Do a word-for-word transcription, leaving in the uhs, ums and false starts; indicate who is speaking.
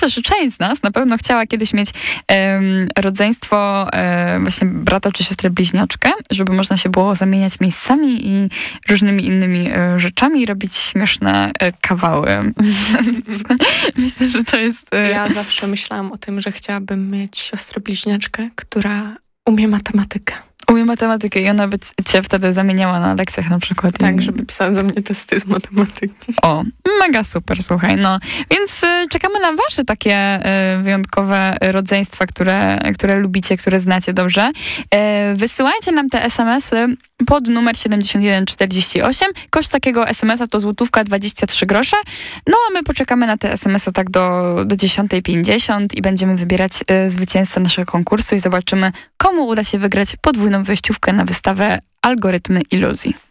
Speaker 1: że część z nas na pewno chciała kiedyś mieć um, rodzeństwo um, właśnie brata czy siostrę bliźniaczkę, żeby można się było zamieniać miejscami i różnymi innymi um, rzeczami i robić śmieszne um, kawały. Myślę, że to jest... Um...
Speaker 2: Ja zawsze myślałam o tym, że chciałabym mieć siostrę bliźniaczkę, która umie matematykę.
Speaker 1: Umie matematykę i ona by cię wtedy zamieniała na lekcjach na przykład.
Speaker 2: Tak,
Speaker 1: i...
Speaker 2: żeby pisała za mnie testy z matematyki.
Speaker 1: O, mega super, słuchaj. No, więc y, czekamy na wasze takie y, wyjątkowe rodzeństwa, które, które lubicie, które znacie dobrze. Y, wysyłajcie nam te es em esy pod numer siedemdziesiąt jeden czterdzieści osiem. Koszt takiego es em esa to złotówka dwadzieścia trzy grosze. No, a my poczekamy na te es em esy tak do, do dziesiątej pięćdziesiąt i będziemy wybierać y, zwycięzcę naszego konkursu i zobaczymy, komu uda się wygrać podwójną wejściówkę na wystawę Algorytmy Iluzji.